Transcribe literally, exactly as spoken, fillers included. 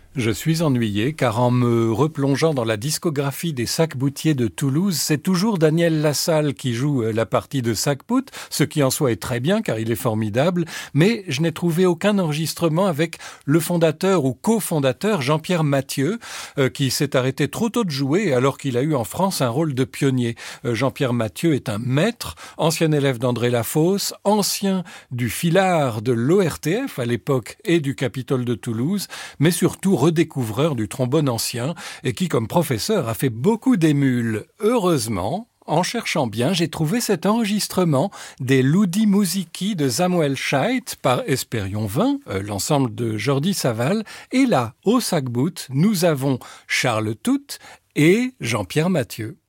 Je suis ennuyé car en me replongeant dans la discographie des Sac-Boutier de Toulouse, c'est toujours Daniel Lassalle qui joue la partie de Sac-Pout, ce qui en soi est très bien car il est formidable, mais je n'ai trouvé aucun enregistrement avec le fondateur ou cofondateur Jean-Pierre Mathieu, euh, qui s'est arrêté trop tôt de jouer alors qu'il a eu en France un rôle de pionnier. Euh, Jean-Pierre Mathieu est un maître, ancien élève d'André Lafosse, ancien du filard de l'O R T F à l'époque et du Capitole de Toulouse, mais surtout redécouvreur du trombone ancien et qui, comme professeur, a fait beaucoup d'émules. Heureusement, en cherchant bien, j'ai trouvé cet enregistrement des Ludi Musici de Samuel Scheidt par Espérion vingt, euh, l'ensemble de Jordi Saval. Et là, au Sac-Bout, nous avons Charles Tout et Jean-Pierre Mathieu.